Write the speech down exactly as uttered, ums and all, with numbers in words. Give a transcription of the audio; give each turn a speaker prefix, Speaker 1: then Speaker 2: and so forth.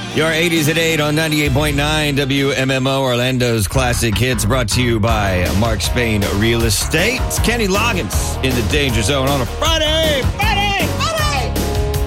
Speaker 1: Your eighties at eight on ninety-eight point nine W M M O, Orlando's classic hits, brought to you by Mark Spain Real Estate. It's Kenny Loggins in the Danger Zone on a Friday.